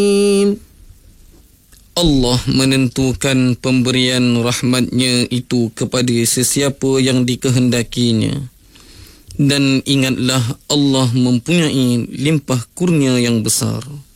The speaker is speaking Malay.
Allah menentukan pemberian rahmat-Nya itu kepada sesiapa yang dikehendakinya. Dan ingatlah, Allah mempunyai limpah kurnia yang besar.